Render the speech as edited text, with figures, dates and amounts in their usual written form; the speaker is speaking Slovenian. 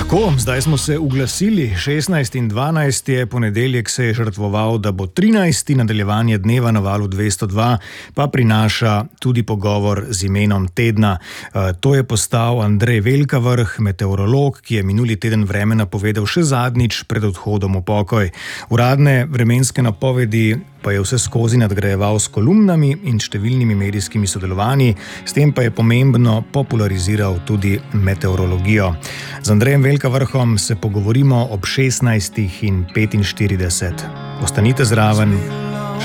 Tako, zdaj smo se uglasili, 16 in 12 je ponedeljek se je žrtvoval, da bo 13. nadaljevanje dneva na valu 202, pa prinaša tudi pogovor z imenom tedna. To je postal Andrej Velkavrh, meteorolog, ki je minuli teden vreme napovedal še zadnjič pred odhodom v pokoj. Uradne vremenske napovedi pa je vse skozi nadgrajeval s kolumnami in številnimi medijskimi sodelovanji, s tem pa je pomembno populariziral tudi meteorologijo. Z Andrejem Velkavrhom se pogovorimo ob 16:45. Ostanite zraven.